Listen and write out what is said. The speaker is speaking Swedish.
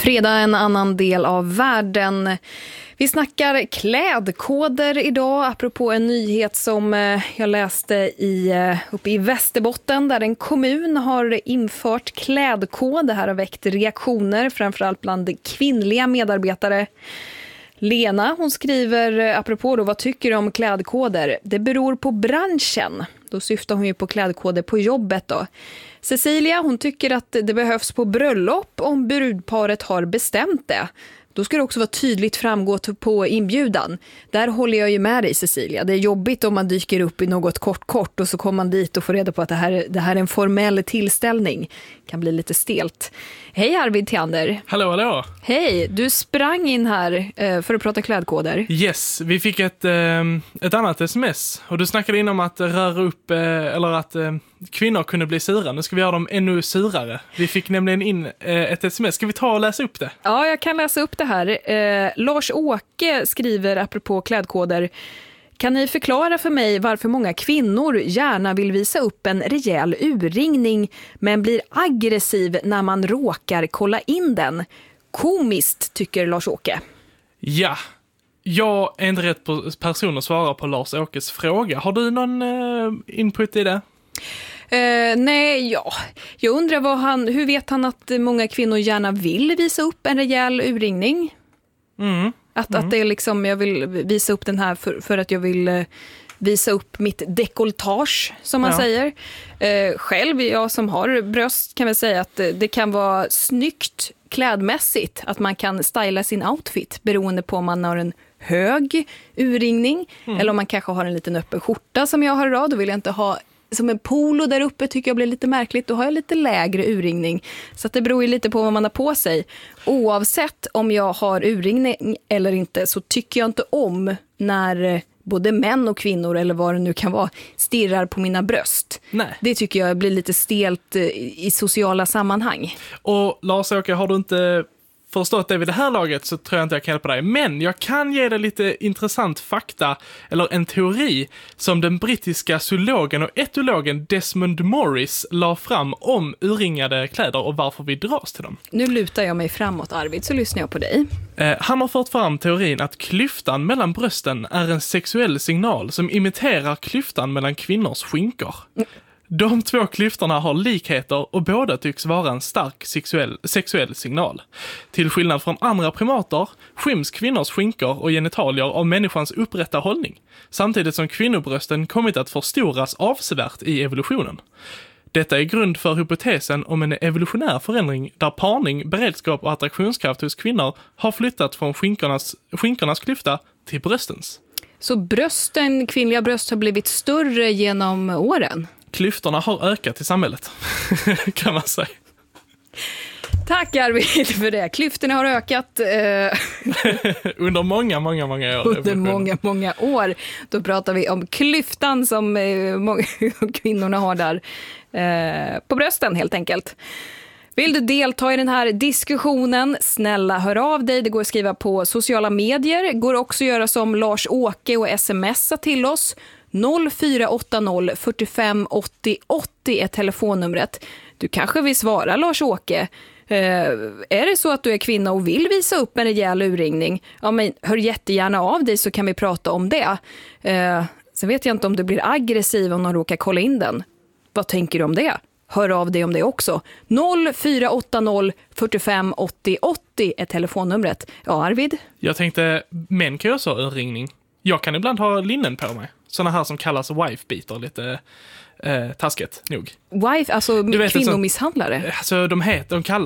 Fredag, en annan del av världen. Vi snackar klädkoder idag, apropå en nyhet som jag läste uppe i Västerbotten, där en kommun har infört klädkod. Det här har väckt reaktioner, framförallt bland kvinnliga medarbetare. Lena, hon skriver apropå då, vad tycker du om klädkoder? Det beror på branschen. Då syftar hon ju på klädkoder på jobbet då. Cecilia, hon tycker att det behövs på bröllop om brudparet har bestämt det. Då ska det också vara tydligt framgå på inbjudan. Där håller jag ju med dig, Cecilia. Det är jobbigt om man dyker upp i något kort och så kommer man dit och får reda på att det här är en formell tillställning. Kan bli lite stelt. Hej Arvid Theander. Hallå. Hej, du sprang in här för att prata klädkoder. Yes, vi fick ett annat sms och du snackade in om att röra upp eller att kvinnor kunde bli sura. Nu ska vi göra dem ännu surare. Vi fick nämligen in ett sms. Ska vi ta och läsa upp det? Ja, jag kan läsa upp det här. Lars-Åke skriver apropå klädkoder. Kan ni förklara för mig varför många kvinnor gärna vill visa upp en rejäl urringning men blir aggressiv när man råkar kolla in den? Komiskt, tycker Lars-Åke. Ja, jag är inte rätt person att svara på Lars-Åkes fråga. Har du någon input i det? Nej, jag undrar hur vet han att många kvinnor gärna vill visa upp en rejäl urringning? Att det är liksom, jag vill visa upp den här för att jag vill visa upp mitt dekolletage, som man säger. Själv, jag som har bröst, kan väl säga att det kan vara snyggt klädmässigt, att man kan styla sin outfit beroende på om man har en hög urringning eller om man kanske har en liten öppen skjorta som jag har idag. Då vill jag inte ha som en polo där uppe, tycker jag blir lite märkligt. Då har jag lite lägre urringning. Så att det beror ju lite på vad man har på sig. Oavsett om jag har urringning eller inte, så tycker jag inte om när både män och kvinnor, eller vad det nu kan vara, stirrar på mina bröst. Nej. Det tycker jag blir lite stelt i sociala sammanhang. Och Lars-Åke, har du inte förstått det vid det här laget så tror jag inte jag kan hjälpa dig. Men jag kan ge dig lite intressant fakta, eller en teori, som den brittiska zoologen och etologen Desmond Morris la fram om urringade kläder och varför vi dras till dem. Nu lutar jag mig framåt, Arvid, så lyssnar jag på dig. Han har fört fram teorin att klyftan mellan brösten är en sexuell signal som imiterar klyftan mellan kvinnors skinkor. De två klyftorna har likheter och båda tycks vara en stark sexuell signal. Till skillnad från andra primater skyms kvinnors skinkor och genitalier av människans upprätta hållning, samtidigt som kvinnobrösten kommit att förstoras avsevärt i evolutionen. Detta är grund för hypotesen om en evolutionär förändring där parning, beredskap och attraktionskraft hos kvinnor har flyttat från skinkornas klyfta till bröstens. Så kvinnliga bröst har blivit större genom åren? Klyftorna har ökat i samhället, kan man säga. Tack Arvid för det. Klyftorna har ökat. Under många år. Under många år. Då pratar vi om klyftan som många kvinnorna har där på brösten helt enkelt. Vill du delta i den här diskussionen? Snälla hör av dig. Det går att skriva på sociala medier. Går också att göra som Lars-Åke och smsa till oss. 0480 45 80 80 är telefonnumret. Du kanske vill svara Lars-Åke. Är det så att du är kvinna och vill visa upp en rejäl urringning? Ja, men hör jättegärna av dig så kan vi prata om det. Sen vet jag inte om du blir aggressiv om någon råkar kolla in den. Vad tänker du om det? Hör av dig om det också. 0480 45 80 80 är telefonnumret. Ja, Arvid? Jag tänkte, män kan ju också ha urringning. Jag kan ibland ha linnen på mig. Såna här som kallas wife-beater, lite taskigt nog. Wife, alltså kvinnomisshandlare? Alltså de kallas